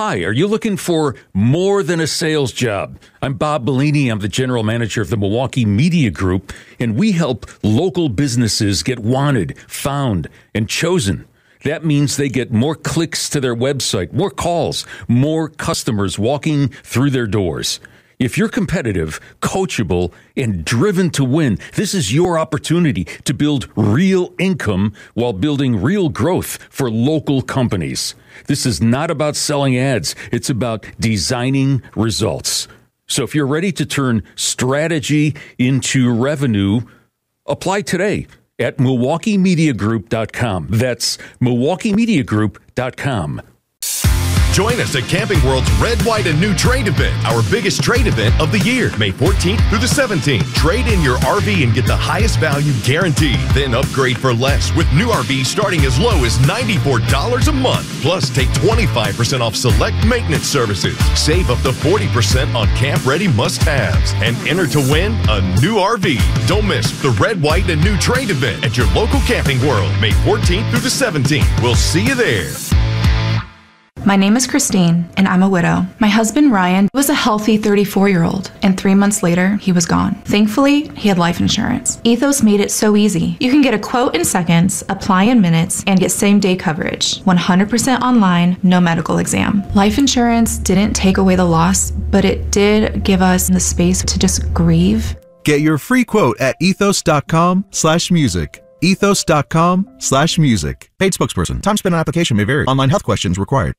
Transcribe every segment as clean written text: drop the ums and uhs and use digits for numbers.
Hi, are you looking for more than a sales job? I'm Bob Bellini. I'm the general manager of the Milwaukee Media Group, and we help local businesses get wanted, found, and chosen. That means they get more clicks to their website, more calls, more customers walking through their doors. If you're competitive, coachable, and driven to win, this is your opportunity to build real income while building real growth for local companies. This is not about selling ads. It's about designing results. So if you're ready to turn strategy into revenue, apply today at MilwaukeeMediaGroup.com. That's MilwaukeeMediaGroup.com. Join us at Camping World's Red, White, and New Trade Event, our biggest trade event of the year, May 14th through the 17th. Trade in your RV and get the highest value guaranteed. Then upgrade for less with new RVs starting as low as $94 a month. Plus, take 25% off select maintenance services. Save up to 40% on camp-ready must-haves. And enter to win a new RV. Don't miss the Red, White, and New Trade Event at your local Camping World, May 14th through the 17th. We'll see you there. My name is Christine, and I'm a widow. My husband, Ryan, was a healthy 34-year-old, and 3 months later, he was gone. Thankfully, he had life insurance. Ethos made it so easy. You can get a quote in seconds, apply in minutes, and get same-day coverage. 100% online, no medical exam. Life insurance didn't take away the loss, but it did give us the space to just grieve. Get your free quote at ethos.com/music. ethos.com/music. Paid spokesperson. Time spent on application may vary. Online health questions required.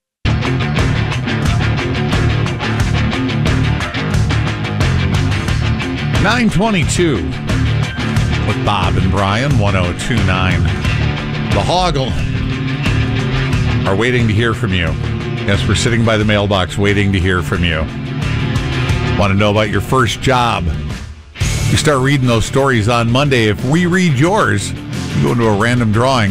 9:22 with Bob and Brian, 1029. The Hoggle are waiting to hear from you. Yes, we're sitting by the mailbox waiting to hear from you. Want to know about your first job? You start reading those stories on Monday. If we read yours, you go into a random drawing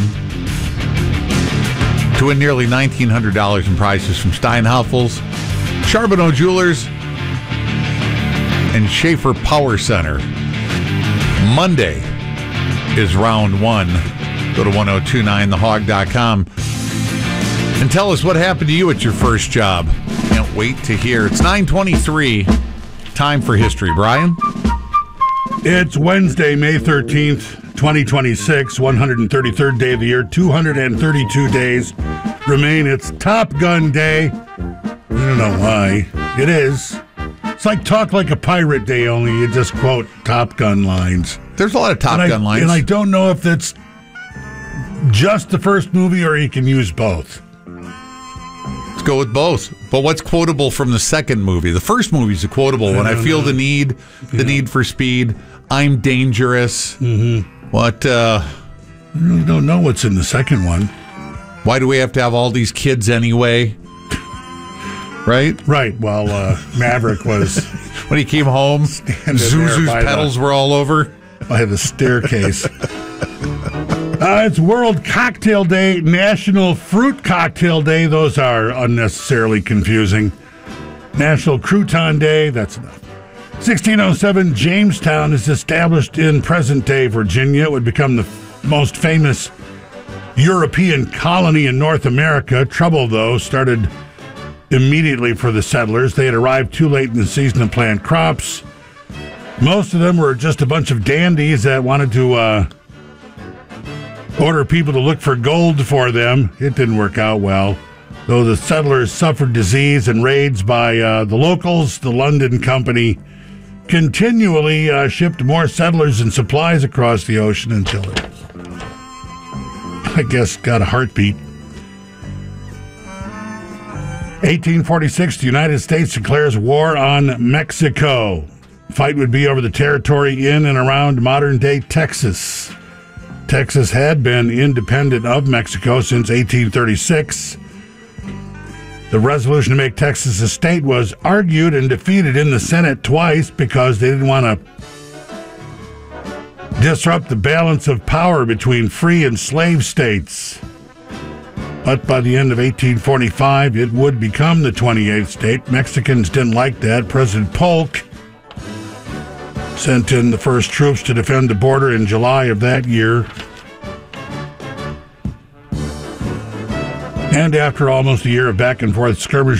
to win nearly $1,900 in prizes from Steinhafels, Charbonneau Jewelers, and Schaefer Power Center. Monday is round one. Go to 1029thehog.com and tell us what happened to you at your first job. Can't wait to hear. It's 9:23. Time for history. Brian? It's Wednesday, May 13th, 2026, 133rd day of the year. 232 days remain. It's Top Gun Day. I don't know why. It is. It's like Talk Like a Pirate Day, only you just quote Top Gun lines. There's a lot of Top Gun lines. And I don't know if that's just the first movie or you can use both. Let's go with both. But what's quotable from the second movie? The first movie's a quotable. When I feel the need for speed, I'm dangerous. Mm-hmm. What? I really don't know what's in the second one. Why do we have to have all these kids anyway? Right? Right. Well, Maverick was... when he came home, Zuzu's pedals were all over. By the staircase. It's World Cocktail Day, National Fruit Cocktail Day. Those are unnecessarily confusing. National Crouton Day. That's enough. 1607, Jamestown is established in present-day Virginia. It would become the most famous European colony in North America. Trouble, though, started immediately for the settlers. They had arrived too late in the season to plant crops. Most of them were just a bunch of dandies that wanted to order people to look for gold for them. It didn't work out well. Though the settlers suffered disease and raids by the locals, the London Company continually shipped more settlers and supplies across the ocean until it, I guess, got a heartbeat. 1846, the United States declares war on Mexico. Fight would be over the territory in and around modern-day Texas. Texas had been independent of Mexico since 1836. The resolution to make Texas a state was argued and defeated in the Senate twice because they didn't want to disrupt the balance of power between free and slave states. But by the end of 1845, it would become the 28th state. Mexicans didn't like that. President Polk sent in the first troops to defend the border in July of that year. And after almost a year of back-and-forth skirmishes,